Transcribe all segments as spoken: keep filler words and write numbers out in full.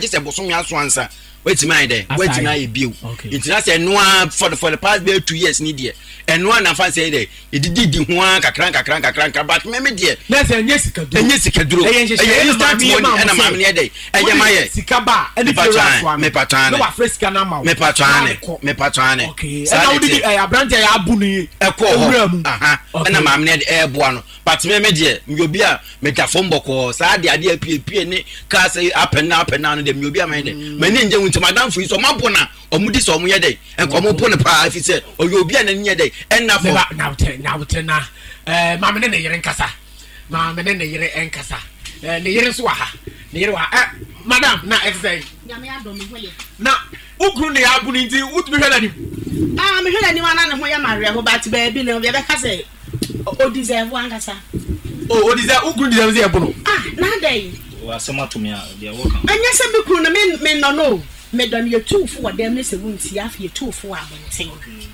just a bosom ya so ansa wait my day wait my e biu international no for the for the past two years need there and no na fan say there e didi di ho an kakran kakran kakran but me me there na say enye sikaduro enye sikaduro e instant money and am me there e maye sikaba e dey feel me patane no wa fresh kana ma me patane me patane okay e na we di e abrante ya abu ni e ko ho aha na ma me there e boa no but me me there me obi a me da fombo ko sa de ade apie apie ni ka say up and up and down dem me obi a me there me ni nje nti madam fu so mabona omudi so mo ye dey enko mo pon pa fi say oyo obi a na ni ye dey enna fo now ten now ten na eh ma me ne yere nkasa ma me ne yere enkasa eh ne yere so ha ne yere wa eh madam na explain ya me adom ho ye na ukru ne abu ni nti utumi hwela ni ah me hwela ni wana ne ho ya mare ho but baby ne obi be ka say o deserve ankasa o o deserve ukru deserve ze ebo no ah na dai wa sema to me a dia wo kan anya se be kru na me me no no me don ye two for dem ne se wunti afi ye two for abonten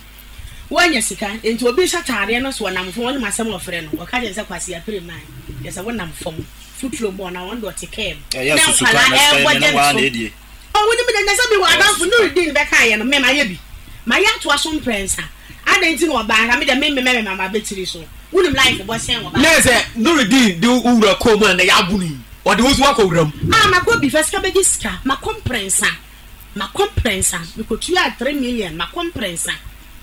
wanya sika enti obi shatare no so nam fo woni masem ofre no waka je se kwase apre man ye se wonam fom futuro mo na won do teke ya susu ka na stay no wa na edie o woni me na se bi wa dan fu no din be kan ye no me ma ye bi ma ya to aso mprensa adenti no ba ha me de me me me mama betiri so woni life bo sen wo ba na se no din di ura ko man na ya buni o de wo so akowram ah ma ko bi first ka be diska ma komprensa ma komprensa me ko tu ya three million ma komprensa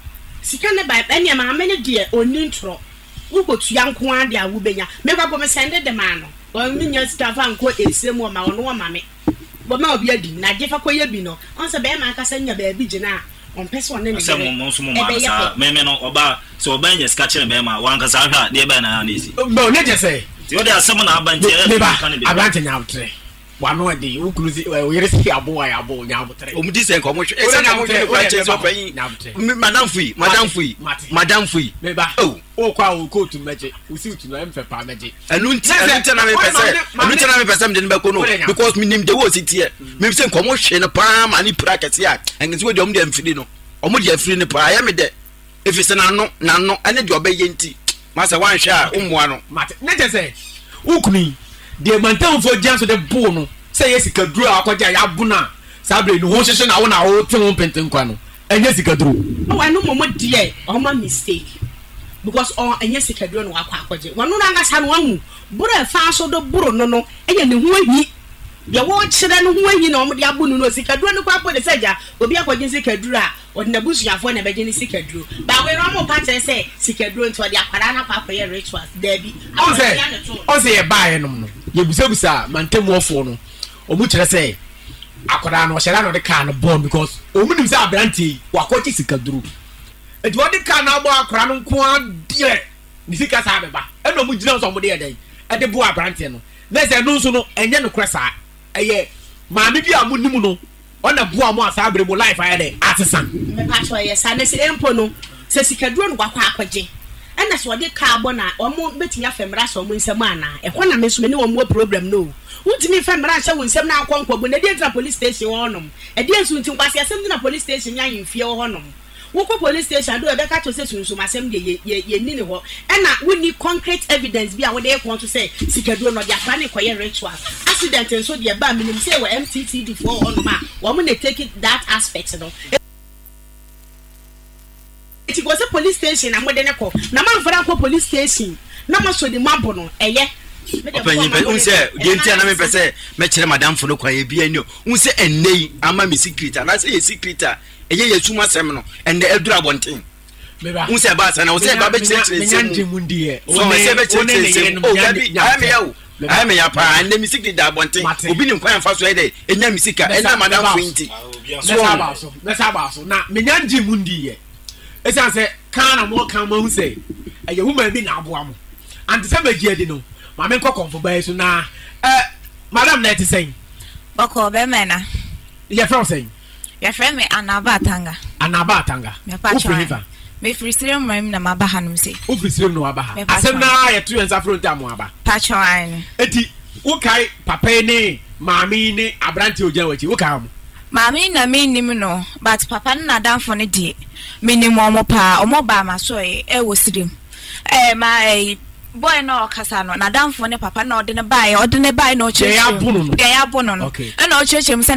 sika ne ba enya ma amene de oni ntro wo ko tu yanko ade a wo benya me kwa bo me sende de ma no wo mi nya sika fa nko esemu ma wono ma me bo ma obi adi na je fa ko ye bi no on se be ma aka sanya ba bi gina on person ne ne se mo mo so mo ma sa me me no oba so oba nya sika chere be ma wan ka sa hwa de be na na isi bo ne je se ti o de asem na abante e ka ne be abante nya utre wano de ukruzi yere si abo ya abo nya abotre omudi se nko mo hwe e se na mo hwe ko che so fayin madam fui madam fui madam fui me ba o kwa o ko tu meje usi tu no emfe pa meje enu nti enu nti na me pese enu nti na me pese me de be ko no because me nim de wo si tie me se nko mo hwe no pa ma ni pra kese a enzi we de om de amfiri no omo de afiri ne pa ya me de efise na no na no ene de obeye nti ma se wan hwe a ummoa no mate ne je se ukuni de mantam fo janso de bo no say yesikaduru akwaja ya buna sabre no ho hwehwe na wo na wo te ho penten kwa no enye sikaduru o anu momo die o ma mistake because on enye sikaduru no akwa akwaje wonu na ngasa no ahu buru fa so do buru no no enye ne ho ahi de wo kire no ho ahi na o mo de abunu no sikaduru no kwa po de seja obi akwaje sikaduru a o de nabusuafo na beje ni sikaduru ba we no mo pa tire say sikaduru nto de akwara na kwa ye rituals dabi o say o say e baaye no no ye busabusa mantam wofo no omu kire say akoda no hyera no de ka no bomb because omu nim say abranti wakochi sikaduru e di odi ka na bo akora no nko ade ni sika sa beba e no mu gina so mo de eden e de bo abranti no na say no so no enye no kresa eye maami bi amu nim no ona bo amu asabre mo life aye de asesan me pa so ye sa na se empo no se sikaduru no kwakwa akwaje ena so de ka bo na omo betinya femra so mo nsem ana e kwana me so me ne omo problem no utimi femra sha wo nsem na akwankwa bo na de tra police station honom e de ensu ntin kwase asem na police station nya yimfie honom wo ko police station do e be ka to se sunsun asem de ye ye ni ne ho ena we need concrete evidence bi a wo de e kwon to say sikaduro no de afa ne koye ritual accident enso de ba minim say we M T T D for honom a wo mo na take it that aspect no it was a police station na mo de ne ko na man fara ko police station na mo so de mabo no eye opanyi pe unse de ntia na me pese me kire madam fo no kwa ye bia ni unse ennei ama me secret na say ye secret a eye ye suma sem no enne edura bonten meba unse ba sa na unse ba be kire kire sem nyanje mundi e so se be kire kire sem o gabi ay me yawo ay me ya pa enne me secret da bonten obi ni nkwan fa so e de enya me sika enya madam fo nti so ba so na sa ba so na me nyanje mundi e esa se kana mo kan ma hu se eye woman bi na aboa mo anti se be giedi no ma me nkọ konfo ba so na eh madam na ti sen boko be mena ye from sen ye from me anaba tanga anaba tanga u prefer me free stream mam na maba hanum se u free stream no aba ha asem na ye tu ensa front am aba pacho an eti u kai papa ni mami ni abranti ojan wachi u kai mo mami na me nim no but papa na danfo ne die minimum omo pa omo ba ma so e e wo stream eh my boy no kasa no na danfo ne papa na ode ne bae ode ne bae no che ya bono no ya bono no e na o che che